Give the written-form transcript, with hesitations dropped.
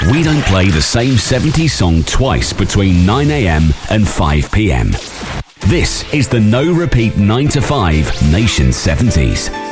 We don't play the same 70s song twice between 9am and 5pm. This is the No Repeat 9 to 5 Nation 70s.